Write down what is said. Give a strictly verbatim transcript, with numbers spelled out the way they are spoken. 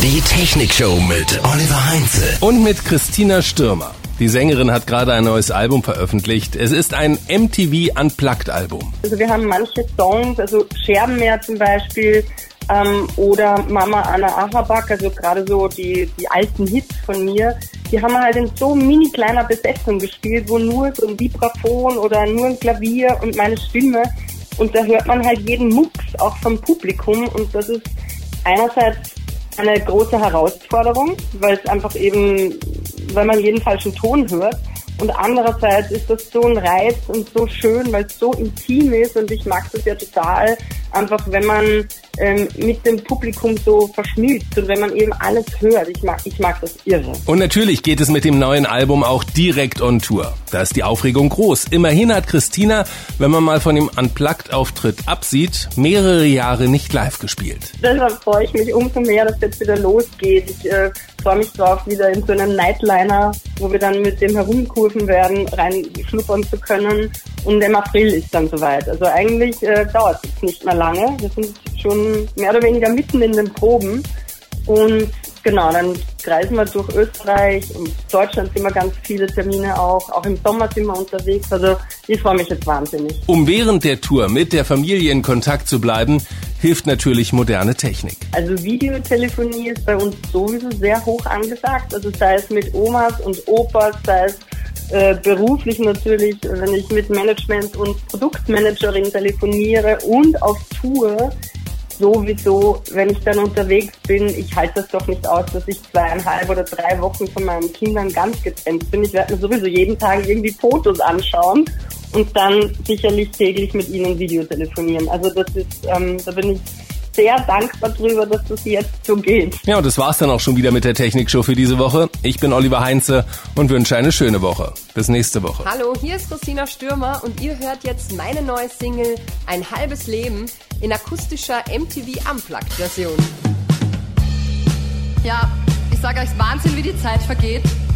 Die Technikshow mit Oliver Heinze. Und mit Christina Stürmer. Die Sängerin hat gerade ein neues Album veröffentlicht. Es ist ein M T V Unplugged Album. Also wir haben manche Songs, also Scherbenmeer zum Beispiel, ähm, oder Mama Anna Achabak, also gerade so die, die alten Hits von mir, die haben wir halt in so mini kleiner Besetzung gespielt, wo nur so ein Vibraphon oder nur ein Klavier und meine Stimme. Und da hört man halt jeden Mucks, auch vom Publikum. Und das ist einerseits eine große Herausforderung, weil es einfach eben, weil man jeden falschen Ton hört. Und andererseits ist das so ein Reiz und so schön, weil es so intim ist, und ich mag das ja total, einfach wenn man ähm, mit dem Publikum so verschmilzt und wenn man eben alles hört. Ich mag, ich mag das irre. Und natürlich geht es mit dem neuen Album auch direkt on Tour. Da ist die Aufregung groß. Immerhin hat Christina, wenn man mal von dem Unplugged-Auftritt absieht, mehrere Jahre nicht live gespielt. Deshalb freue ich mich umso mehr, dass jetzt wieder losgeht. Ich äh, freue mich drauf, wieder in so einem Nightliner, wo wir dann mit dem herumkurven werden, reinschnuppern zu können. Und im April ist dann soweit. Also eigentlich äh, dauert es jetzt nicht mehr lange. Wir sind schon mehr oder weniger mitten in den Proben. Und genau, dann reisen wir durch Österreich und Deutschland, sind wir ganz viele Termine auch. Auch im Sommer sind wir unterwegs. Also ich freue mich jetzt wahnsinnig. Um während der Tour mit der Familie in Kontakt zu bleiben, hilft natürlich moderne Technik. Also Videotelefonie ist bei uns sowieso sehr hoch angesagt. Also sei es mit Omas und Opas, sei es äh, beruflich natürlich, wenn ich mit Management und Produktmanagerin telefoniere und auf Tour. Sowieso, wenn ich dann unterwegs bin, ich halte das doch nicht aus, dass ich zweieinhalb oder drei Wochen von meinen Kindern ganz getrennt bin. Ich werde mir sowieso jeden Tag irgendwie Fotos anschauen und dann sicherlich täglich mit ihnen Videotelefonieren. Also das ist, ähm, da bin ich sehr dankbar drüber, dass das jetzt so geht. Ja, und das war's dann auch schon wieder mit der Technikshow für diese Woche. Ich bin Oliver Heinze und wünsche eine schöne Woche. Bis nächste Woche. Hallo, hier ist Christina Stürmer und ihr hört jetzt meine neue Single Ein halbes Leben in akustischer M T V Unplugged Version. Ja, ich sag euch, Wahnsinn, wie die Zeit vergeht.